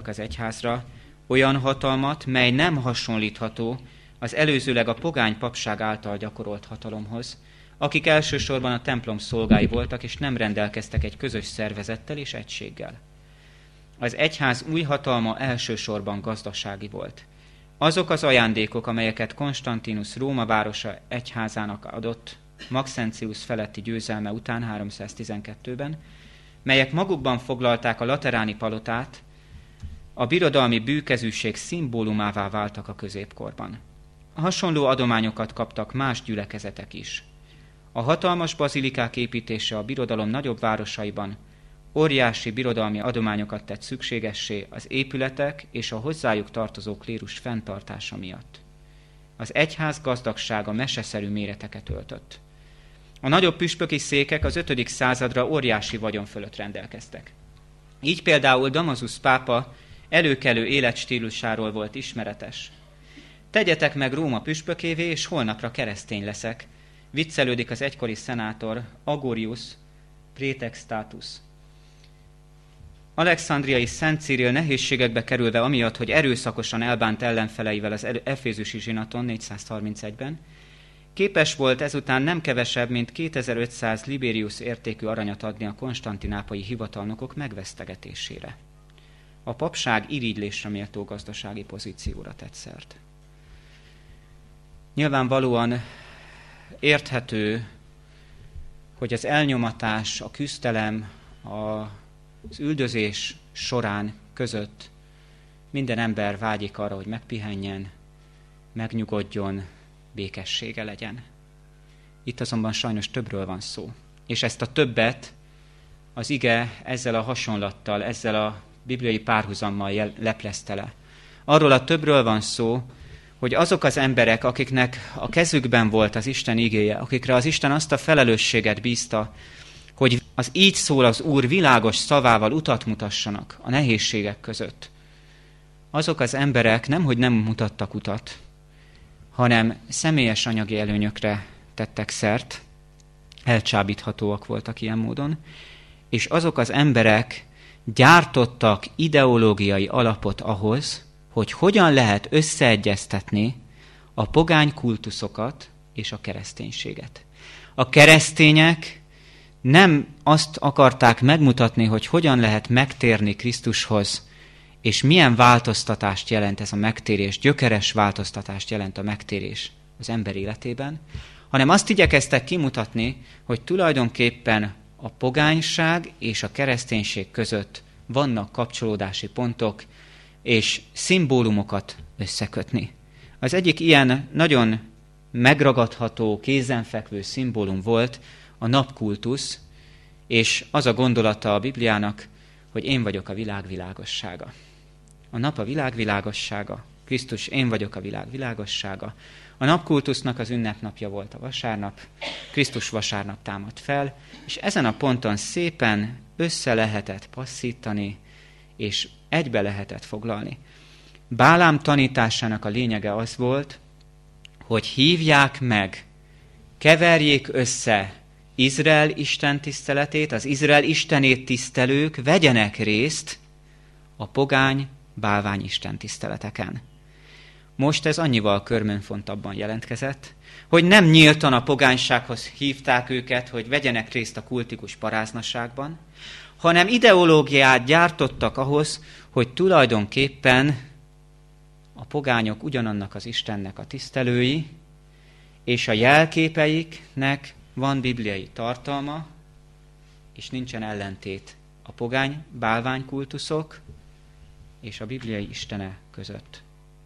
az egyházra olyan hatalmat, mely nem hasonlítható az előzőleg a pogány papság által gyakorolt hatalomhoz, akik elsősorban a templom szolgái voltak, és nem rendelkeztek egy közös szervezettel és egységgel. Az egyház új hatalma elsősorban gazdasági volt. Azok az ajándékok, amelyeket Konstantinus Róma városa egyházának adott Maxentius feletti győzelme után 312-ben, melyek magukban foglalták a lateráni palotát, a birodalmi bűkezűség szimbólumává váltak a középkorban. Hasonló adományokat kaptak más gyülekezetek is. A hatalmas bazilikák építése a birodalom nagyobb városaiban óriási birodalmi adományokat tett szükségessé az épületek és a hozzájuk tartozó klérus fenntartása miatt. Az egyház gazdagsága meseszerű méreteket öltött. A nagyobb püspöki székek az 5. századra óriási vagyon fölött rendelkeztek. Így például Damasus pápa előkelő életstílusáról volt ismeretes. Tegyetek meg Róma püspökévé, és holnapra keresztény leszek, viccelődik az egykori szenátor Agorius Praetextatus. Alexandriai Szent Cyril nehézségekbe kerülve amiatt, hogy erőszakosan elbánt ellenfeleivel az efézusi zsinaton 431-ben, képes volt ezután nem kevesebb, mint 2500 libérius értékű aranyat adni a konstantinápolyi hivatalnokok megvesztegetésére. A papság irigylésre méltó gazdasági pozícióra tett szert. Nyilvánvalóan érthető, hogy az elnyomatás, a küzdelem, az üldözés során között minden ember vágyik arra, hogy megpihenjen, megnyugodjon, békessége legyen. Itt azonban sajnos többről van szó. És ezt a többet az ige ezzel a hasonlattal, ezzel a bibliai párhuzammal leplezte le. Arról a többről van szó, hogy azok az emberek, akiknek a kezükben volt az Isten igéje, akikre az Isten azt a felelősséget bízta, hogy az így szól az Úr világos szavával utat mutassanak a nehézségek között. Azok az emberek nemhogy nem mutattak utat, hanem személyes anyagi előnyökre tettek szert, elcsábíthatóak voltak ilyen módon, és azok az emberek gyártottak ideológiai alapot ahhoz, hogy hogyan lehet összeegyeztetni a pogány kultuszokat és a kereszténységet. A keresztények nem azt akarták megmutatni, hogy hogyan lehet megtérni Krisztushoz, és milyen változtatást jelent ez a megtérés, gyökeres változtatást jelent a megtérés az ember életében, hanem azt igyekeztek kimutatni, hogy tulajdonképpen a pogányság és a kereszténység között vannak kapcsolódási pontok, és szimbólumokat összekötni. Az egyik ilyen nagyon megragadható, kézenfekvő szimbólum volt a napkultusz, és az a gondolata a Bibliának, hogy én vagyok a világ világossága. A nap a világ világossága, Krisztus, én vagyok a világ világossága. A napkultusznak az ünnepnapja volt a vasárnap, Krisztus vasárnap támad fel, és ezen a ponton szépen össze lehetett passzítani, és egybe lehetett foglalni. Bálám tanításának a lényege az volt, hogy hívják meg, keverjék össze Izrael Isten tiszteletét, az Izrael Istenét tisztelők vegyenek részt a pogány bálvány Isten tiszteleteken. Most ez annyival körmönfontabban jelentkezett, hogy nem nyíltan a pogánysághoz hívták őket, hogy vegyenek részt a kultikus paráznaságban, hanem ideológiát gyártottak ahhoz, hogy tulajdonképpen a pogányok ugyanannak az Istennek a tisztelői, és a jelképeiknek van bibliai tartalma, és nincsen ellentét a pogány bálványkultuszok és a bibliai istene között.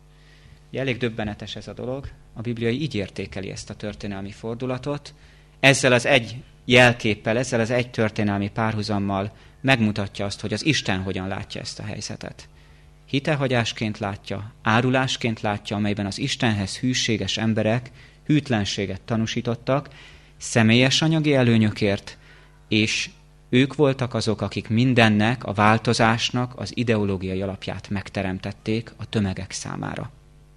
Elég döbbenetes ez a dolog, a Biblia így értékeli ezt a történelmi fordulatot, ezzel az egy jelképpel, ezzel az egy történelmi párhuzammal megmutatja azt, hogy az Isten hogyan látja ezt a helyzetet. Hitehagyásként látja, árulásként látja, amelyben az Istenhez hűséges emberek hűtlenséget tanúsítottak, személyes anyagi előnyökért, és ők voltak azok, akik mindennek, a változásnak az ideológiai alapját megteremtették a tömegek számára.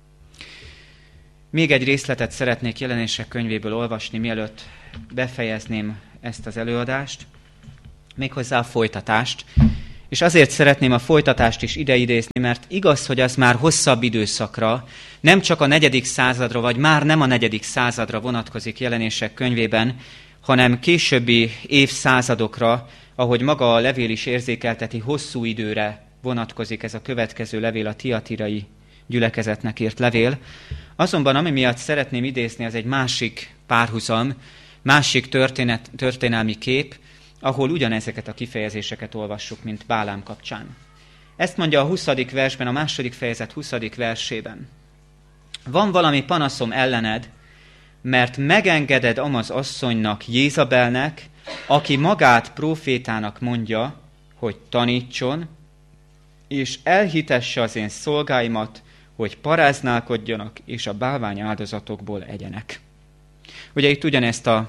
Még egy részletet szeretnék Jelenések könyvéből olvasni, mielőtt befejezném ezt az előadást, méghozzá a folytatást, És azért szeretném a folytatást is ideidézni, mert igaz, hogy az már hosszabb időszakra, nem csak a 4. századra, vagy már nem a 4. századra vonatkozik Jelenések könyvében, hanem későbbi évszázadokra, ahogy maga a levél is érzékelteti, hosszú időre vonatkozik ez a következő levél, a tiatirai gyülekezetnek írt levél. Azonban ami miatt szeretném idézni, az egy másik párhuzam, másik történelmi kép, ahol ugyanezeket a kifejezéseket olvassuk, mint Bálám kapcsán. Ezt mondja a 20. versben, a 2. fejezet 20. versében. Van valami panaszom ellened, mert megengeded Amaz asszonynak, Jézabelnek, aki magát prófétának mondja, hogy tanítson, és elhitesse az én szolgáimat, hogy paráználkodjanak, és a bálvány áldozatokból egyenek. Ugye itt ugyanezt a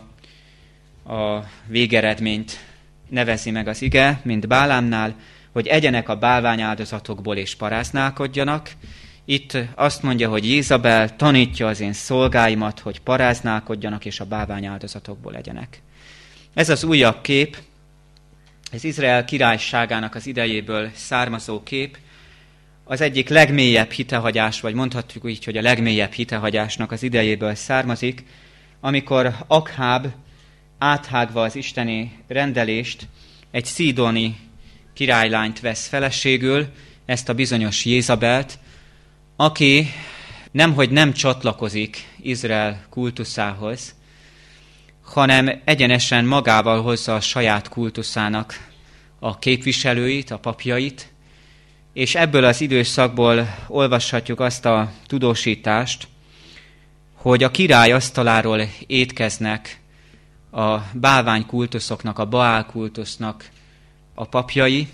végeredményt nevezi meg az ige, mint Bálámnál, hogy egyenek a bálvány áldozatokból és paráználkodjanak. Itt azt mondja, hogy Jézabel tanítja az én szolgáimat, hogy paráználkodjanak és a bálvány áldozatokból egyenek. Ez az újabb kép, ez Izrael királyságának az idejéből származó kép, az egyik legmélyebb hitehagyás, vagy mondhatjuk így, hogy a legmélyebb hitehagyásnak az idejéből származik, amikor Akháb áthágva az isteni rendelést egy szídoni királylányt vesz feleségül, ezt a bizonyos Jézabelt, aki nemhogy nem csatlakozik Izrael kultuszához, hanem egyenesen magával hozza a saját kultuszának a képviselőit, a papjait, és ebből az időszakból olvashatjuk azt a tudósítást, hogy a király asztaláról étkeznek a bálványkultuszoknak, a Baál kultusznak a papjai,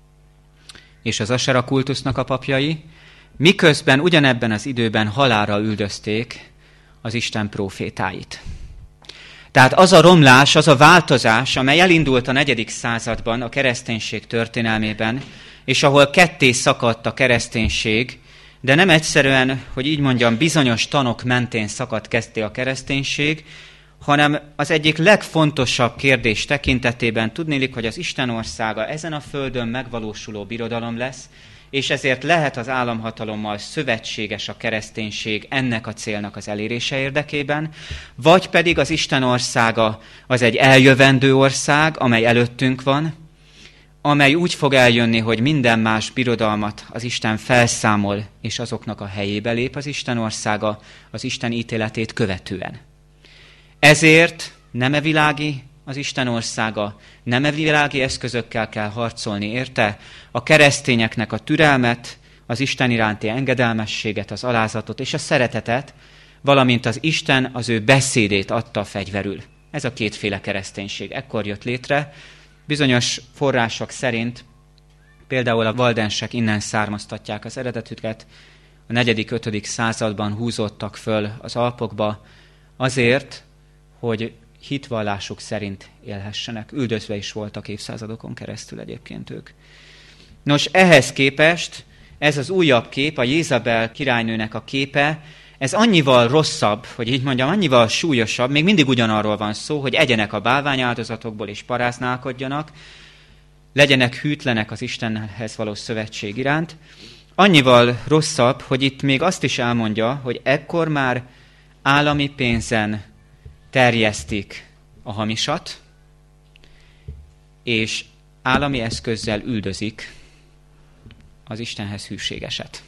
és az Asera kultusznak a papjai, miközben ugyanebben az időben halálra üldözték az Isten prófétáit. Tehát az a romlás, az a változás, amely elindult a 4. században a kereszténység történelmében, és ahol ketté szakadt a kereszténység, de nem egyszerűen, hogy így mondjam, bizonyos tanok mentén szakadt ketté a kereszténység, hanem az egyik legfontosabb kérdés tekintetében tudniillik, hogy az Isten országa ezen a földön megvalósuló birodalom lesz, és ezért lehet az államhatalommal szövetséges a kereszténység ennek a célnak az elérése érdekében, vagy pedig az Isten országa az egy eljövendő ország, amely előttünk van, amely úgy fog eljönni, hogy minden más birodalmat az Isten felszámol, és azoknak a helyébe lép az Isten országa az Isten ítéletét követően. Ezért nem világi az Isten országa, nem világi eszközökkel kell harcolni érte, a keresztényeknek a türelmet, az Isten iránti engedelmességet, az alázatot és a szeretetet, valamint az Isten az ő beszédét adta fegyverül. Ez a kétféle kereszténység ekkor jött létre. Bizonyos források szerint, például a valdensek innen származtatják az eredetüket, a 4.-5. században húzódtak föl az Alpokba azért, hogy hitvallásuk szerint élhessenek. Üldözve is voltak évszázadokon keresztül egyébként ők. Nos, ehhez képest ez az újabb kép, a Jézabel királynőnek a képe, ez annyival rosszabb, hogy így mondjam, annyival súlyosabb, még mindig ugyanarról van szó, hogy egyenek a bálványáldozatokból és paráználkodjanak, legyenek hűtlenek az Istenhez való szövetség iránt. Annyival rosszabb, hogy itt még azt is elmondja, hogy ekkor már állami pénzen terjesztik a hamisat, és állami eszközzel üldözik az Istenhez hűségeset.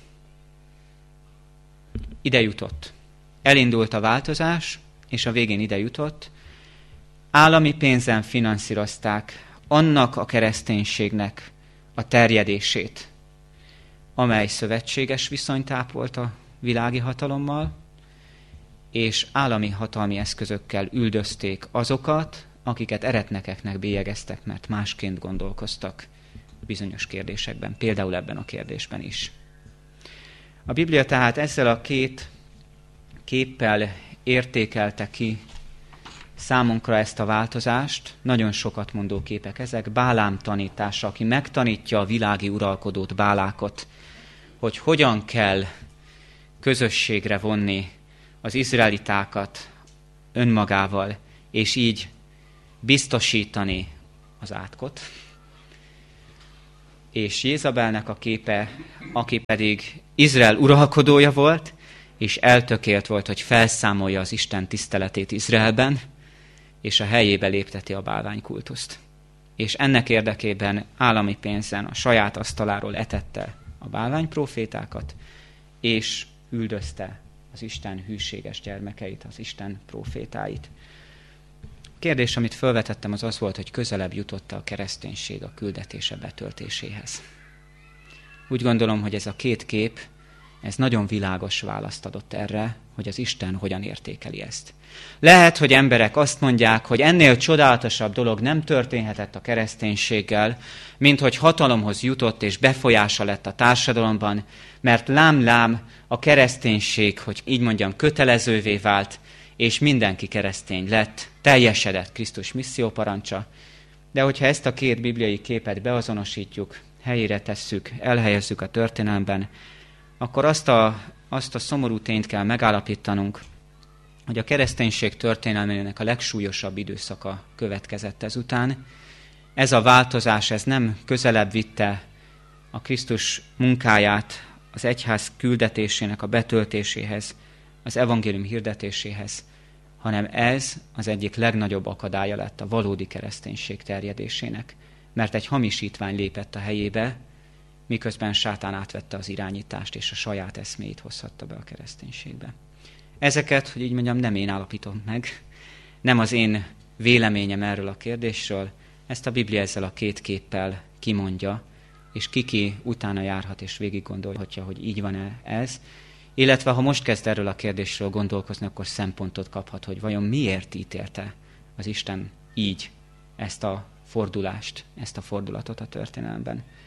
Ide jutott. Elindult a változás, és a végén ide jutott. Állami pénzen finanszírozták annak a kereszténységnek a terjedését, amely szövetséges viszonyt ápolt a világi hatalommal, és állami hatalmi eszközökkel üldözték azokat, akiket eretnekeknek bélyegeztek, mert másként gondolkoztak bizonyos kérdésekben, például ebben a kérdésben is. A Biblia tehát ezzel a két képpel értékelte ki számunkra ezt a változást. Nagyon sokat mondó képek ezek. Bálám tanítása, aki megtanítja a világi uralkodót, Bálákot, hogy hogyan kell közösségre vonni az izraelitákat önmagával, és így biztosítani az átkot. és Jézabelnek a képe, aki pedig Izrael uralkodója volt, és eltökélt volt, hogy felszámolja az Isten tiszteletét Izraelben, és a helyébe lépteti a bálványkultuszt. És ennek érdekében állami pénzen a saját asztaláról etette a bálványprofétákat, és üldözte az Isten hűséges gyermekeit, az Isten prófétáit. A kérdés, amit felvetettem, az az volt, hogy közelebb jutott a kereszténység a küldetése betöltéséhez. Úgy gondolom, hogy ez a két kép, ez nagyon világos választ adott erre, hogy az Isten hogyan értékeli ezt. Lehet, hogy emberek azt mondják, hogy ennél csodálatosabb dolog nem történhetett a kereszténységgel, mint hogy hatalomhoz jutott és befolyása lett a társadalomban, mert lám a kereszténység, hogy így mondjam, kötelezővé vált, és mindenki keresztény lett, teljesedett Krisztus misszióparancsa. De hogyha ezt a két bibliai képet beazonosítjuk, helyére tesszük, elhelyezzük a történelemben, akkor azt a szomorú tényt kell megállapítanunk, hogy a kereszténység történelmének a legsúlyosabb időszaka következett ezután. Ez a változás, ez nem közelebb vitte a Krisztus munkáját az egyház küldetésének a betöltéséhez, az evangélium hirdetéséhez, hanem ez az egyik legnagyobb akadálya lett a valódi kereszténység terjedésének, mert egy hamisítvány lépett a helyébe, miközben sátán átvette az irányítást, és a saját eszméit hozhatta be a kereszténységbe. Ezeket, hogy így mondjam, nem én állapítom meg, nem az én véleményem erről a kérdésről, ezt a Biblia ezzel a két képpel kimondja, és ki utána járhat és végig gondolhatja, hogy így van-e ez, illetve ha most kezd erről a kérdésről gondolkozni, akkor szempontot kaphat, hogy vajon miért ítélte az Isten így ezt a fordulást, ezt a fordulatot a történelemben.